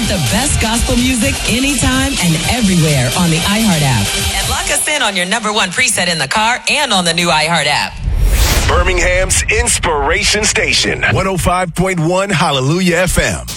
Get the best gospel music anytime and everywhere on the iHeart app. And lock us in on your number one preset in the car and on the new iHeart app. Birmingham's Inspiration Station, 105.1 Hallelujah FM.